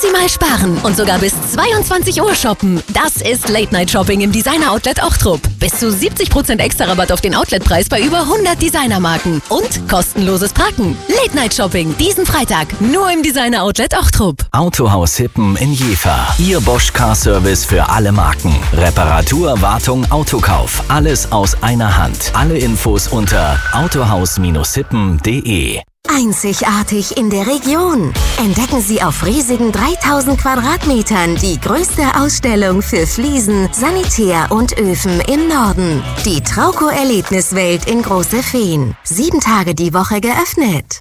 maximal sparen und sogar bis 22 Uhr shoppen. Das ist Late-Night-Shopping im Designer-Outlet Ochtrup. Bis zu 70% extra Rabatt auf den Outletpreis bei über 100 Designermarken. Und kostenloses Parken. Late-Night-Shopping diesen Freitag nur im Designer-Outlet Ochtrup. Autohaus Hippen in Jever. Ihr Bosch Car Service für alle Marken. Reparatur, Wartung, Autokauf. Alles aus einer Hand. Alle Infos unter autohaus-hippen.de. Einzigartig in der Region. Entdecken Sie auf riesigen 3000 Quadratmetern die größte Ausstellung für Fliesen, Sanitär und Öfen im Norden. Die Trauco-Erlebniswelt in Große Fehn. 7 Tage die Woche geöffnet.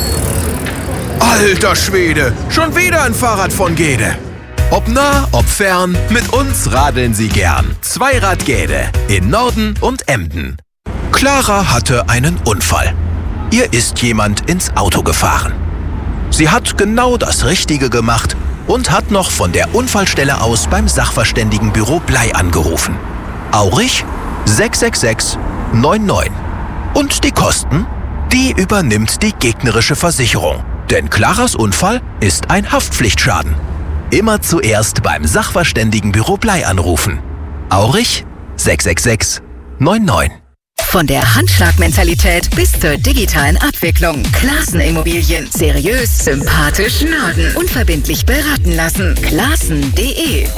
Alter Schwede, schon wieder ein Fahrrad von Gede. Ob nah, ob fern, mit uns radeln Sie gern. Zweirad Gede in Norden und Emden. Clara hatte einen Unfall. Ihr ist jemand ins Auto gefahren. Sie hat genau das Richtige gemacht und hat noch von der Unfallstelle aus beim Sachverständigenbüro Blei angerufen. Aurich 666 99. Und die Kosten? Die übernimmt die gegnerische Versicherung. Denn Claras Unfall ist ein Haftpflichtschaden. Immer zuerst beim Sachverständigenbüro Blei anrufen. Aurich 666 99. Von der Handschlagmentalität bis zur digitalen Abwicklung. Classen Immobilien. Seriös, sympathisch, Norden. Unverbindlich beraten lassen. Classen.de.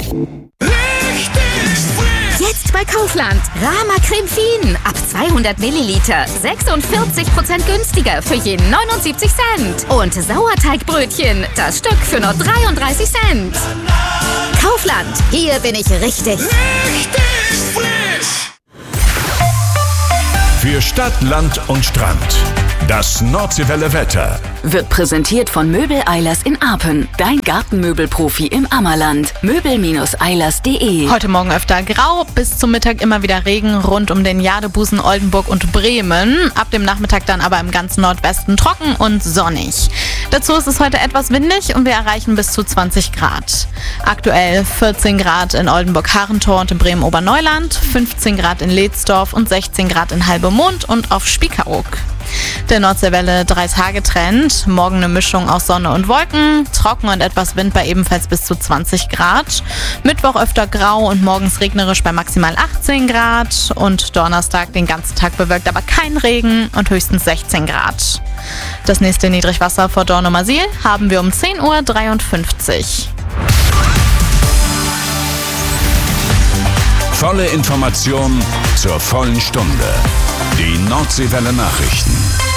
Jetzt bei Kaufland. Rama Creme Fien. Ab 200 Milliliter. 46% günstiger für je 79 Cent. Und Sauerteigbrötchen. Das Stück für nur 33 Cent. Kaufland. Hier bin ich richtig. Richtig frisch. Für Stadt, Land und Strand. Das Nordseewelle Wetter wird präsentiert von Möbel Eilers in Apen. Dein Gartenmöbelprofi im Ammerland. Möbel-eilers.de. Heute Morgen öfter grau, bis zum Mittag immer wieder Regen rund um den Jadebusen, Oldenburg und Bremen. Ab dem Nachmittag dann aber im ganzen Nordwesten trocken und sonnig. Dazu ist es heute etwas windig und wir erreichen bis zu 20 Grad. Aktuell 14 Grad in Oldenburg-Harrentor und in Bremen-Oberneuland, 15 Grad in Ledsdorf und 16 Grad in Halbemond und auf Spiekeroog. Der Nordseewelle 3-Tage-Trend. Morgen eine Mischung aus Sonne und Wolken, trocken und etwas Wind bei ebenfalls bis zu 20 Grad. Mittwoch öfter grau und morgens regnerisch bei maximal 18 Grad. Und Donnerstag den ganzen Tag bewölkt, aber kein Regen und höchstens 16 Grad. Das nächste Niedrigwasser vor Dornumersiel haben wir um 10:53 Uhr. Volle Information zur vollen Stunde. Die Nordseewelle Nachrichten.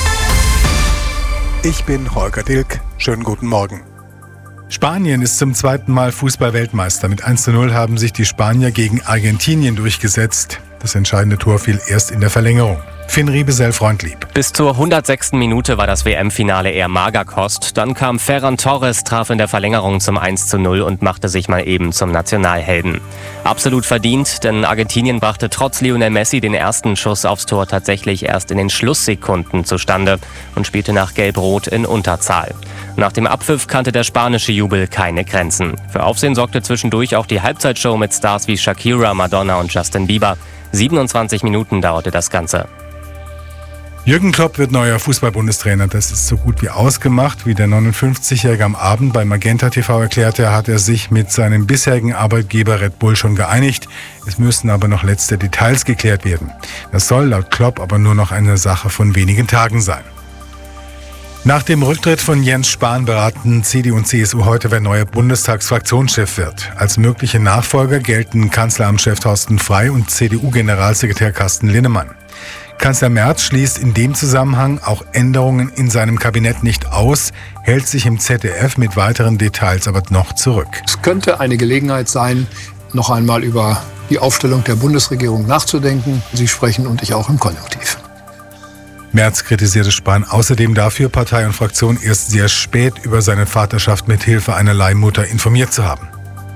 Ich bin Holger Dilk. Schönen guten Morgen. Spanien ist zum zweiten Mal Fußball-Weltmeister. Mit 1:0 haben sich die Spanier gegen Argentinien durchgesetzt. Das entscheidende Tor fiel erst in der Verlängerung. Finn Riebesell, Freundlieb. Bis zur 106. Minute war das WM-Finale eher Magerkost. Dann kam Ferran Torres, traf in der Verlängerung zum 1:0 und machte sich mal eben zum Nationalhelden. Absolut verdient, denn Argentinien brachte trotz Lionel Messi den ersten Schuss aufs Tor tatsächlich erst in den Schlusssekunden zustande und spielte nach Gelb-Rot in Unterzahl. Nach dem Abpfiff kannte der spanische Jubel keine Grenzen. Für Aufsehen sorgte zwischendurch auch die Halbzeitshow mit Stars wie Shakira, Madonna und Justin Bieber. 27 Minuten dauerte das Ganze. Jürgen Klopp wird neuer Fußball-Bundestrainer. Das ist so gut wie ausgemacht. Wie der 59-Jährige am Abend bei Magenta TV erklärte, hat er sich mit seinem bisherigen Arbeitgeber Red Bull schon geeinigt. Es müssen aber noch letzte Details geklärt werden. Das soll laut Klopp aber nur noch eine Sache von wenigen Tagen sein. Nach dem Rücktritt von Jens Spahn beraten CDU und CSU heute, wer neuer Bundestagsfraktionschef wird. Als mögliche Nachfolger gelten Kanzleramtschef Thorsten Frey und CDU-Generalsekretär Carsten Linnemann. Kanzler Merz schließt in dem Zusammenhang auch Änderungen in seinem Kabinett nicht aus, hält sich im ZDF mit weiteren Details aber noch zurück. Es könnte eine Gelegenheit sein, noch einmal über die Aufstellung der Bundesregierung nachzudenken. Sie sprechen und ich auch im Konjunktiv. Merz kritisierte Spahn außerdem dafür, Partei und Fraktion erst sehr spät über seine Vaterschaft mit Hilfe einer Leihmutter informiert zu haben.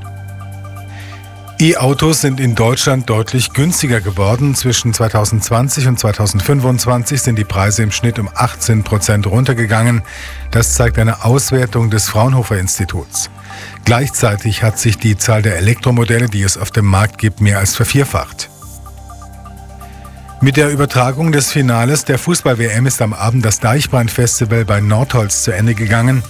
E-Autos sind in Deutschland deutlich günstiger geworden. Zwischen 2020 und 2025 sind die Preise im Schnitt um 18% runtergegangen. Das zeigt eine Auswertung des Fraunhofer-Instituts. Gleichzeitig hat sich die Zahl der Elektromodelle, die es auf dem Markt gibt, mehr als vervierfacht. Mit der Übertragung des Finales der Fußball-WM ist am Abend das Deichbrand-Festival bei Nordholz zu Ende gegangen.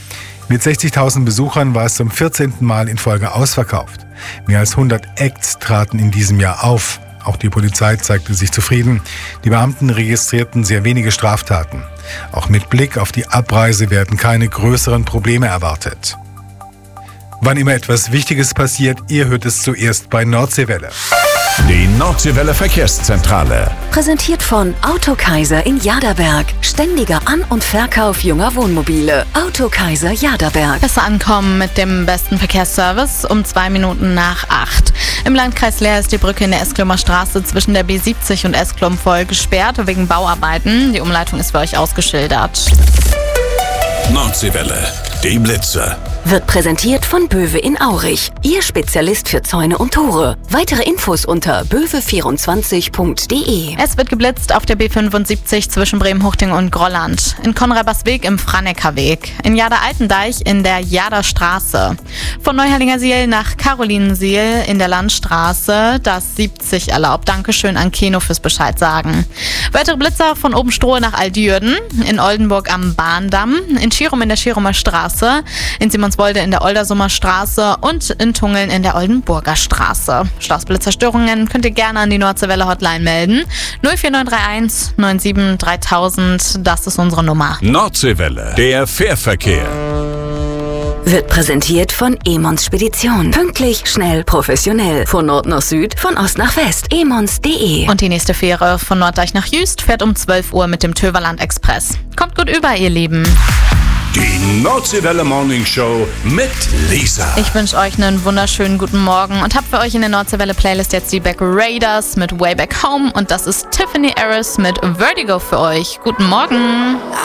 Mit 60.000 Besuchern war es zum 14. Mal in Folge ausverkauft. Mehr als 100 Acts traten in diesem Jahr auf. Auch die Polizei zeigte sich zufrieden. Die Beamten registrierten sehr wenige Straftaten. Auch mit Blick auf die Abreise werden keine größeren Probleme erwartet. Wann immer etwas Wichtiges passiert, ihr hört es zuerst bei Nordseewelle. Die Nordseewelle Verkehrszentrale. Präsentiert von Autokaiser in Jaderberg. Ständiger An- und Verkauf junger Wohnmobile. Autokaiser Jaderberg. Besser ankommen mit dem besten Verkehrsservice um 2 Minuten nach 8. Im Landkreis Leer ist die Brücke in der Esklummer Straße zwischen der B70 und Esklum voll gesperrt wegen Bauarbeiten. Die Umleitung ist für euch ausgeschildert. Nordseewelle, die Blitze. Wird präsentiert von Böwe in Aurich. Ihr Spezialist für Zäune und Tore. Weitere Infos unter böwe24.de. Es wird geblitzt auf der B75 zwischen Bremen-Huchting und Grolland. In Konrabersweg im Franecker-Weg. In Jader-Altendeich in der Jaderstraße. Von Neuherlingersiel nach Carolinensiel in der Landstraße. Das 70 erlaubt. Dankeschön an Keno fürs Bescheid sagen. Weitere Blitzer von Obenstrohe nach Aldürden. In Oldenburg am Bahndamm. In Schirum in der Schirumer Straße. In Simonswolde in der Oldersumer Straße und in Tungeln in der Oldenburger Straße. Straßenblitzerstörungen könnt ihr gerne an die Nordseewelle Hotline melden. 04931 97 3000, das ist unsere Nummer. Nordseewelle, der Fährverkehr. Wird präsentiert von Emons Spedition. Pünktlich, schnell, professionell. Von Nord nach Süd, von Ost nach West. emons.de. Und die nächste Fähre von Norddeich nach Jüst fährt um 12 Uhr mit dem Töverland Express. Kommt gut über, ihr Lieben. Die Nordseewelle Morning Show mit Lisa. Ich wünsche euch einen wunderschönen guten Morgen und habe für euch in der Nordseewelle Playlist jetzt die Back Raiders mit Way Back Home und das ist Tiffany Harris mit Vertigo für euch. Guten Morgen.